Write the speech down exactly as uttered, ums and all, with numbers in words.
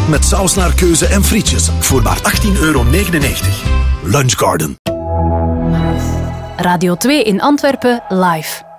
met saus naar keuze en frietjes voor maar achttien euro negenennegentig. Lunch Garden. Radio twee in Antwerpen live.